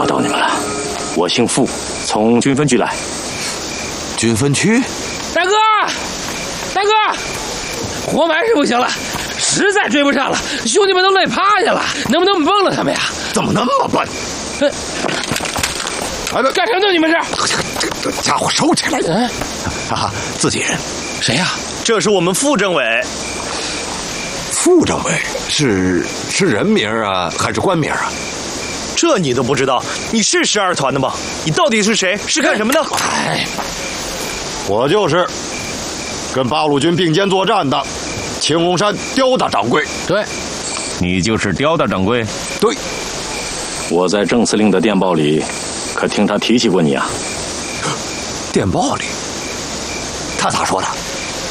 找到你们了，我姓傅，从军分局来。 军分区？ 大哥，大哥，活埋是不行了，实在追不上了，兄弟们都累趴下了，能不能崩了他们呀？ 怎么那么笨？ 干什么呢？你们是？ 这家伙收起来！哈哈，自己人。 谁呀？ 这是我们副政委。 副政委是人名啊，还是官名啊？ 这你都不知道？你是12团的吗？你到底是谁？是干什么的？ 我就是跟八路军并肩作战的青龙山刁大掌柜。 对， 你就是刁大掌柜。 对， 我在郑司令的电报里可听他提起过你啊。 电报里，他咋说的？